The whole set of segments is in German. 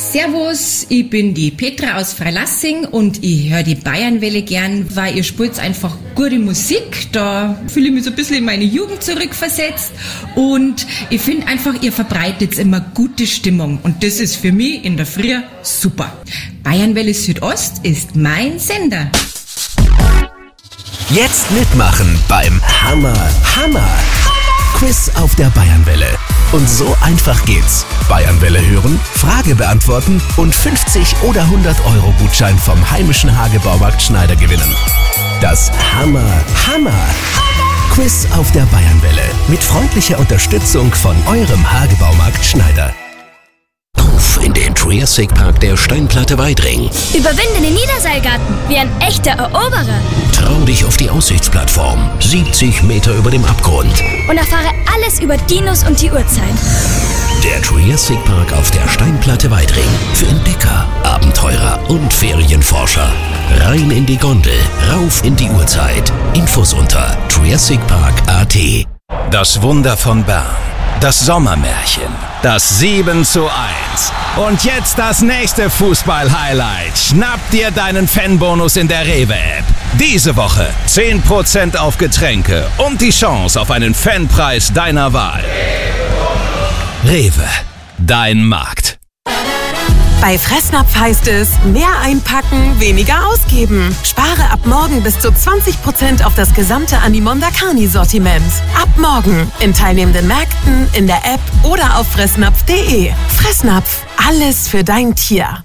Servus, ich bin die Petra aus Freilassing und ich höre die Bayernwelle gern, weil ihr spielt einfach gute Musik. Da fühle ich mich so ein bisschen in meine Jugend zurückversetzt und ich finde einfach, ihr verbreitet immer gute Stimmung und das ist für mich in der Früh super. Bayernwelle Südost ist mein Sender. Jetzt mitmachen beim Hammer-Quiz auf der Bayernwelle. Und so einfach geht's. Bayernwelle hören, Frage beantworten und 50 oder 100 Euro Gutschein vom heimischen Hagebaumarkt Schneider gewinnen. Das Hammer-Quiz auf der Bayernwelle mit freundlicher Unterstützung von eurem Hagebaumarkt Schneider. Auf in den Triassic Park der Steinplatte Weidring. Überwinde den Niederseilgarten wie ein echter Eroberer. Trau dich auf die Aussichtsplattform, 70 Meter über dem Abgrund. Und erfahre alles über Dinos und die Urzeit. Der Triassic Park auf der Steinplatte Weidring. Für Entdecker, Abenteurer und Ferienforscher. Rein in die Gondel, rauf in die Urzeit. Infos unter triassicpark.at. Das Wunder von Bern. Das Sommermärchen. Das 7:1. Und jetzt das nächste Fußball-Highlight. Schnapp dir deinen Fanbonus in der Rewe-App. Diese Woche 10% auf Getränke und die Chance auf einen Fanpreis deiner Wahl. Rewe, dein Markt. Bei Fressnapf heißt es, mehr einpacken, weniger ausgeben. Spare ab morgen bis zu 20% auf das gesamte Animonda Carni-Sortiment. Ab morgen in teilnehmenden Märkten, in der App oder auf fressnapf.de. Fressnapf, alles für dein Tier.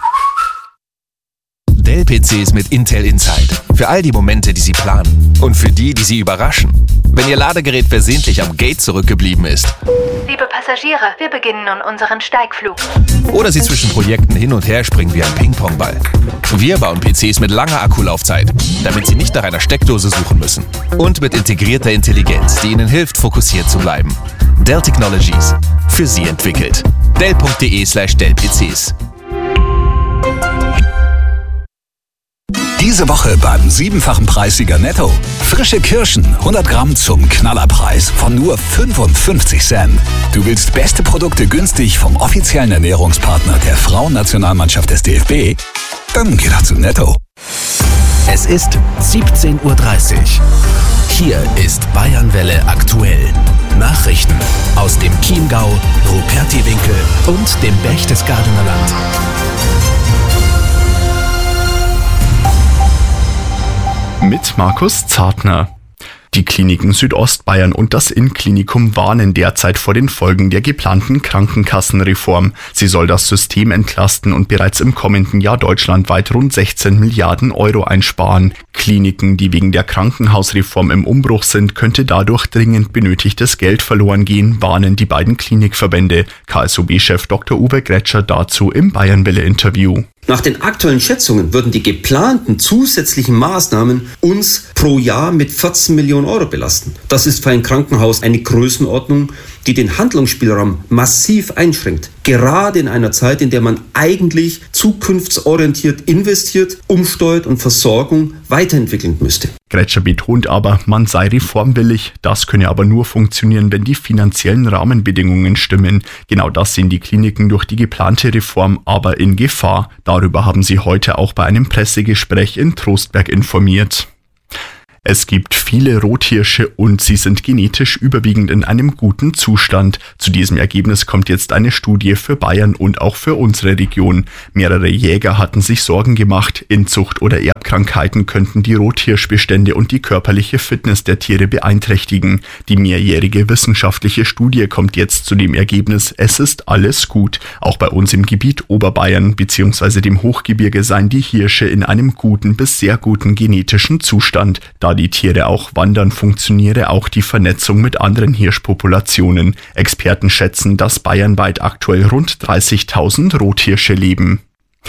Dell-PCs mit Intel Inside. Für all die Momente, die Sie planen. Und für die, die Sie überraschen. Wenn Ihr Ladegerät versehentlich am Gate zurückgeblieben ist. Liebe Passagiere, wir beginnen nun unseren Steigflug. Oder Sie zwischen Projekten hin und her springen wie ein Ping-Pong-Ball. Wir bauen PCs mit langer Akkulaufzeit, damit Sie nicht nach einer Steckdose suchen müssen. Und mit integrierter Intelligenz, die Ihnen hilft, fokussiert zu bleiben. Dell Technologies. Für Sie entwickelt. Dell.de/Dell-PCs. Diese Woche beim 7-fachen Preissieger Netto. Frische Kirschen, 100 Gramm zum Knallerpreis von nur 55 Cent. Du willst beste Produkte günstig vom offiziellen Ernährungspartner der Frauennationalmannschaft des DFB? Dann geh doch zu Netto. Es ist 17:30 Uhr. Hier ist Bayernwelle aktuell. Nachrichten aus dem Chiemgau, Rupertiwinkel und dem Berchtesgadener Land. Mit Markus Zartner. Die Kliniken Südostbayern und das Innklinikum warnen derzeit vor den Folgen der geplanten Krankenkassenreform. Sie soll das System entlasten und bereits im kommenden Jahr deutschlandweit rund 16 Milliarden Euro einsparen. Kliniken, die wegen der Krankenhausreform im Umbruch sind, könnte dadurch dringend benötigtes Geld verloren gehen, warnen die beiden Klinikverbände. KSOB-Chef Dr. Uwe Gretscher dazu im Bayernwelle-Interview. Nach den aktuellen Schätzungen würden die geplanten zusätzlichen Maßnahmen uns pro Jahr mit 14 Millionen Euro belasten. Das ist für ein Krankenhaus eine Größenordnung, die den Handlungsspielraum massiv einschränkt. Gerade in einer Zeit, in der man eigentlich zukunftsorientiert investiert, umsteuert und Versorgung weiterentwickeln müsste. Gretscher betont aber, man sei reformwillig. Das könne aber nur funktionieren, wenn die finanziellen Rahmenbedingungen stimmen. Genau das sehen die Kliniken durch die geplante Reform aber in Gefahr. Darüber haben sie heute auch bei einem Pressegespräch in Trostberg informiert. Es gibt viele Rothirsche und sie sind genetisch überwiegend in einem guten Zustand. Zu diesem Ergebnis kommt jetzt eine Studie für Bayern und auch für unsere Region. Mehrere Jäger hatten sich Sorgen gemacht. Inzucht- oder Erbkrankheiten könnten die Rothirschbestände und die körperliche Fitness der Tiere beeinträchtigen. Die mehrjährige wissenschaftliche Studie kommt jetzt zu dem Ergebnis, es ist alles gut. Auch bei uns im Gebiet Oberbayern bzw. dem Hochgebirge seien die Hirsche in einem guten bis sehr guten genetischen Zustand. Da die Tiere auch wandern, funktioniere auch die Vernetzung mit anderen Hirschpopulationen. Experten schätzen, dass bayernweit aktuell rund 30.000 Rothirsche leben.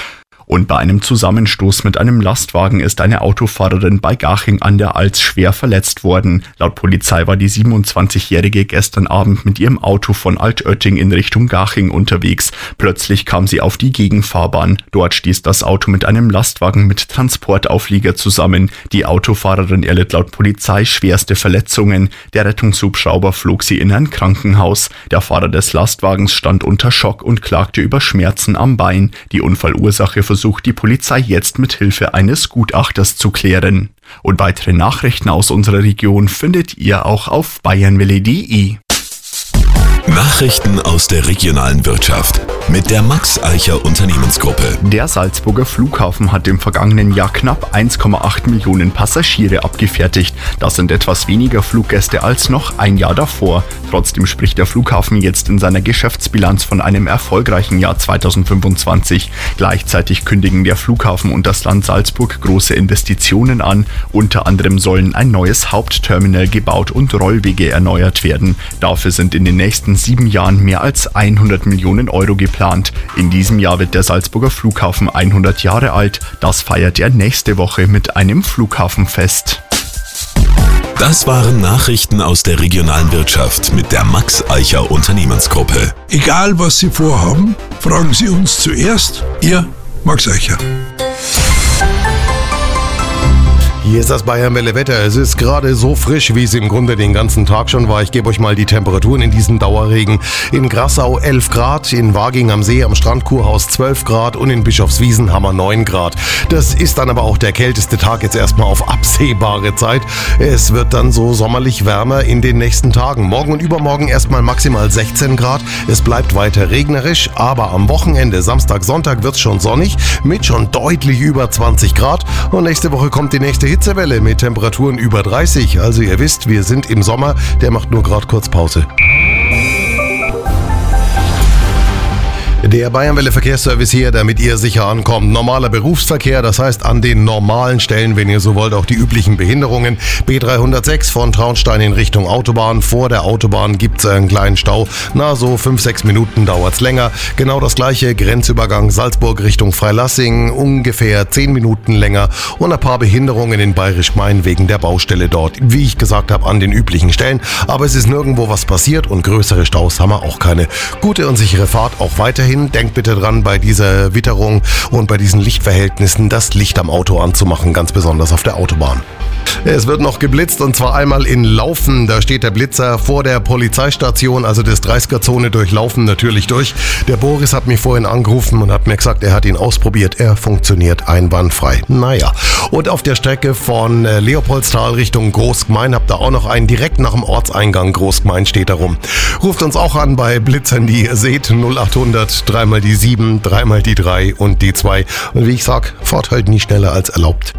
Und bei einem Zusammenstoß mit einem Lastwagen ist eine Autofahrerin bei Garching an der Alz schwer verletzt worden. Laut Polizei war die 27-Jährige gestern Abend mit ihrem Auto von Altötting in Richtung Garching unterwegs. Plötzlich kam sie auf die Gegenfahrbahn. Dort stieß das Auto mit einem Lastwagen mit Transportauflieger zusammen. Die Autofahrerin erlitt laut Polizei schwerste Verletzungen. Der Rettungshubschrauber flog sie in ein Krankenhaus. Der Fahrer des Lastwagens stand unter Schock und klagte über Schmerzen am Bein. Die Unfallursache versucht die Polizei jetzt mit Hilfe eines Gutachters zu klären. Und weitere Nachrichten aus unserer Region findet ihr auch auf bayernwelle.de. Nachrichten aus der regionalen Wirtschaft mit der Max Eicher Unternehmensgruppe. Der Salzburger Flughafen hat im vergangenen Jahr knapp 1,8 Millionen Passagiere abgefertigt. Das sind etwas weniger Fluggäste als noch ein Jahr davor. Trotzdem spricht der Flughafen jetzt in seiner Geschäftsbilanz von einem erfolgreichen Jahr 2025. Gleichzeitig kündigen der Flughafen und das Land Salzburg große Investitionen an. Unter anderem sollen ein neues Hauptterminal gebaut und Rollwege erneuert werden. Dafür sind in den nächsten 7 Jahren mehr als 100 Millionen Euro geplant. In diesem Jahr wird der Salzburger Flughafen 100 Jahre alt. Das feiert er nächste Woche mit einem Flughafenfest. Das waren Nachrichten aus der regionalen Wirtschaft mit der Max Eicher Unternehmensgruppe. Egal was Sie vorhaben, fragen Sie uns zuerst. Ihr Max Eicher. Hier ist das Bayernwelle Wetter. Es ist gerade so frisch, wie es im Grunde den ganzen Tag schon war. Ich gebe euch mal die Temperaturen in diesem Dauerregen. In Grassau 11 Grad, in Waging am See am Strandkurhaus 12 Grad und in Bischofswiesen haben wir 9 Grad. Das ist dann aber auch der kälteste Tag jetzt erstmal auf absehbare Zeit. Es wird dann so sommerlich wärmer in den nächsten Tagen. Morgen und übermorgen erstmal maximal 16 Grad. Es bleibt weiter regnerisch, aber am Wochenende, Samstag, Sonntag wird es schon sonnig mit schon deutlich über 20 Grad. Und nächste Woche kommt die nächste Hitzewelle mit Temperaturen über 30. Also ihr wisst, wir sind im Sommer, der macht nur gerade kurz Pause. Der Bayernwelle Verkehrsservice hier, damit ihr sicher ankommt. Normaler Berufsverkehr, das heißt an den normalen Stellen, wenn ihr so wollt, auch die üblichen Behinderungen. B306 von Traunstein in Richtung Autobahn. Vor der Autobahn gibt's einen kleinen Stau. Na, so 5-6 Minuten dauert's länger. Genau das gleiche, Grenzübergang Salzburg Richtung Freilassing, ungefähr 10 Minuten länger. Und ein paar Behinderungen in Bayerisch-Main wegen der Baustelle dort. Wie ich gesagt habe, an den üblichen Stellen. Aber es ist nirgendwo was passiert und größere Staus haben wir auch keine. Gute und sichere Fahrt auch weiterhin. Denkt bitte dran, bei dieser Witterung und bei diesen Lichtverhältnissen das Licht am Auto anzumachen, ganz besonders auf der Autobahn. Es wird noch geblitzt und zwar einmal in Laufen. Da steht der Blitzer vor der Polizeistation, also des 30er-Zone durchlaufen natürlich durch. Der Boris hat mich vorhin angerufen und hat mir gesagt, er hat ihn ausprobiert. Er funktioniert einwandfrei. Naja. Und auf der Strecke von Leopoldstal Richtung Großgmain habt ihr auch noch einen direkt nach dem Ortseingang. Großgmain steht da rum. Ruft uns auch an bei Blitzern, die ihr seht. 0800 3 mal die 7, 3 mal die 3 und die 2. Und wie ich sag, fahrt halt nie schneller als erlaubt.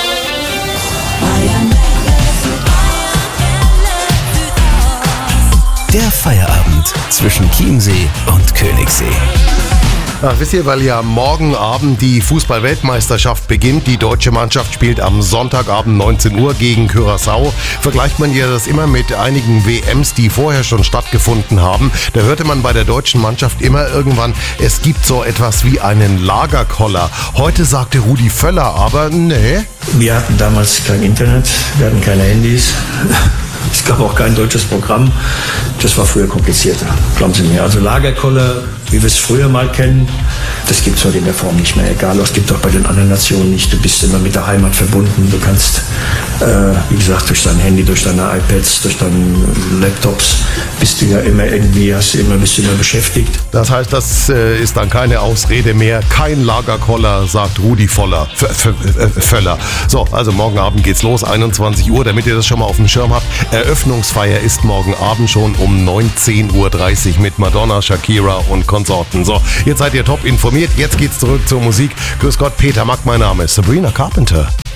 Der Feierabend zwischen Chiemsee und Königssee. Ach, wisst ihr, weil ja morgen Abend die Fußball-Weltmeisterschaft beginnt. Die deutsche Mannschaft spielt am Sonntagabend 19 Uhr gegen Curaçao. Vergleicht man ja das immer mit einigen WMs, die vorher schon stattgefunden haben. Da hörte man bei der deutschen Mannschaft immer irgendwann, es gibt so etwas wie einen Lagerkoller. Heute sagte Rudi Völler aber, nee. Wir hatten damals kein Internet, wir hatten keine Handys. Es gab auch kein deutsches Programm. Das war früher komplizierter, glauben Sie mir. Also Lagerkoller, wie wir es früher mal kennen, das gibt es heute in der Form nicht mehr. Egal, es gibt auch bei den anderen Nationen nicht. Du bist immer mit der Heimat verbunden. Du kannst, wie gesagt, durch dein Handy, durch deine iPads, durch deine Laptops, bist du ja immer irgendwie, bist du immer beschäftigt. Das heißt, das ist dann keine Ausrede mehr. Kein Lagerkoller, sagt Rudi Völler. So, also morgen Abend geht's los, 21 Uhr, damit ihr das schon mal auf dem Schirm habt. Eröffnungsfeier ist morgen Abend schon um 19:30 Uhr mit Madonna, Shakira und Konsorten. So, jetzt seid ihr top informiert. Jetzt geht's zurück zur Musik. Grüß Gott, Peter Mack, mein Name ist Sabrina Carpenter.